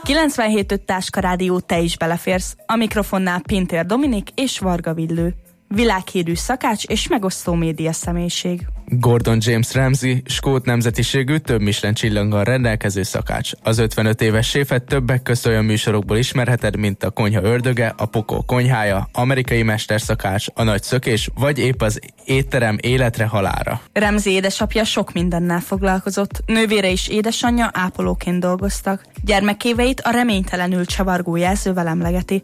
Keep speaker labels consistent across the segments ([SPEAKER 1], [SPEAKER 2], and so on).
[SPEAKER 1] 97.5 Táska Rádió, te is beleférsz. A mikrofonnál Pintér Dominik és Varga Villő. Világhírű szakács és megosztó média személyiség.
[SPEAKER 2] Gordon James Ramsay, skót nemzetiségű, több Michelin csillaggal rendelkező szakács. Az 55 éves séfet többek közt olyan műsorokból ismerheted, mint a Konyha ördöge, a Pokol konyhája, Amerikai mesterszakács, a Nagy szökés, vagy épp az Étterem életre halálra.
[SPEAKER 1] Ramsay édesapja sok mindennel foglalkozott, nővére és édesanyja ápolóként dolgoztak. Gyermekéveit a reménytelenül csavargó jelzővel emlegeti.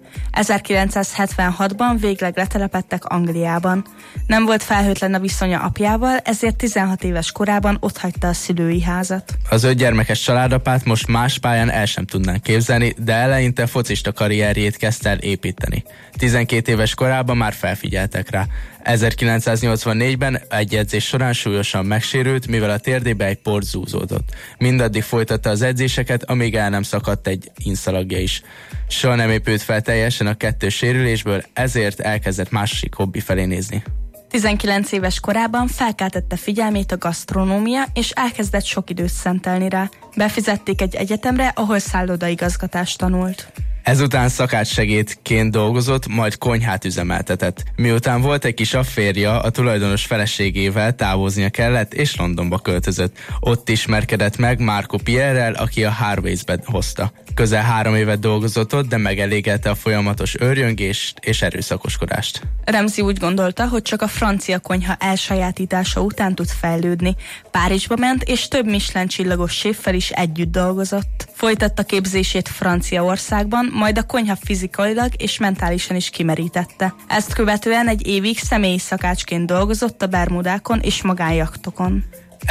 [SPEAKER 1] 1976-ban végleg letelepedtek Angliában. Nem volt felhőtlen a viszonya apjával, ezért 16 éves korában otthagyta a szülői házat.
[SPEAKER 2] Az 5 gyermekes családapát most más pályán el sem tudnánk képzelni, de eleinte focista karrierjét kezdte el építeni. 12 éves korában már felfigyeltek rá. 1984-ben egy edzés során súlyosan megsérült, mivel a térdébe egy port zúzódott. Mindaddig folytatta az edzéseket, amíg el nem szakadt egy inszalagja is. Soha nem épült fel teljesen a 2 sérülésből, ezért elkezdett másik hobbi felé nézni.
[SPEAKER 1] 19 éves korában felkeltette figyelmét a gasztronómia, és elkezdett sok időt szentelni rá. Befizették egy egyetemre, ahol szállodaigazgatást tanult.
[SPEAKER 2] Ezután szakácssegédként dolgozott, majd konyhát üzemeltetett. Miután volt egy kis afférja, a tulajdonos feleségével távoznia kellett, és Londonba költözött. Ott ismerkedett meg Marco Pierrel, aki a Harveysbe hozta. Közel 3 évet dolgozott ott, de megelégelte a folyamatos őrjöngést és erőszakoskodást.
[SPEAKER 1] Ramsay úgy gondolta, hogy csak a francia konyha elsajátítása után tud fejlődni. Párizsba ment, és több Michelin csillagos séffel is együtt dolgozott. Folytatta képzését Franciaországban, majd a konyha fizikailag és mentálisan is kimerítette. Ezt követően egy évig személyi szakácsként dolgozott a Bermudákon és magánjachtokon.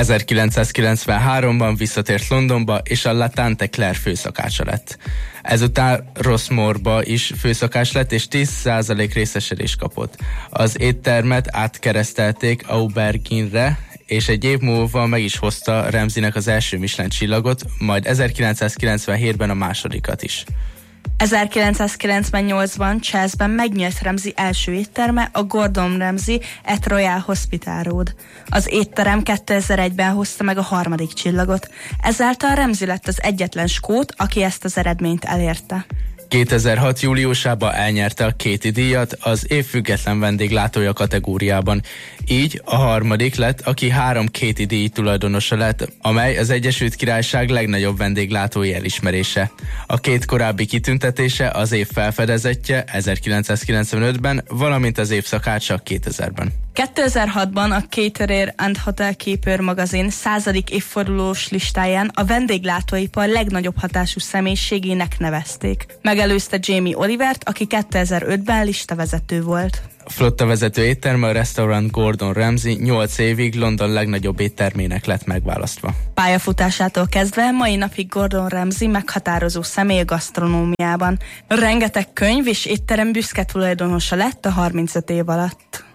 [SPEAKER 2] 1993-ban visszatért Londonba, és a La Tante Claire főszakácsa lett. Ezután Rossmore-ba is főszakács lett, és 10% részesedést kapott. Az éttermet átkeresztelték Aubergine-re, és egy év múlva meg is hozta Ramsaynek az első Michelin csillagot, majd 1997-ben a másodikat is.
[SPEAKER 1] 1998-ban Chelsea-ben megnyílt Ramsay első étterme, a Gordon Ramsay at Royal Hospital Road. Az étterem 2001-ben hozta meg a 3. csillagot. Ezáltal Ramsay lett az egyetlen skót, aki ezt az eredményt elérte.
[SPEAKER 2] 2006. júliusában elnyerte a Katie díjat az év független vendéglátója kategóriában. Így a 3. lett, aki 3 Katie díj tulajdonosa lett, amely az Egyesült Királyság legnagyobb vendéglátói elismerése. A 2 korábbi kitüntetése az év felfedezetje 1995-ben, valamint az év szakácsa 2000-ben.
[SPEAKER 1] 2006-ban a Caterer and Hotel Keeper magazin 100. évfordulós listáján a vendéglátóipar legnagyobb hatású személyiségének nevezték. Megelőzte Jamie Olivert, aki 2005-ben listavezető volt.
[SPEAKER 2] A flottavezető étterme, a Restaurant Gordon Ramsay 8 évig London legnagyobb éttermének lett megválasztva.
[SPEAKER 1] Pályafutásától kezdve mai napig Gordon Ramsay meghatározó személy a gasztronómiában. Rengeteg könyv és étterem büszke tulajdonosa lett a 35 év alatt.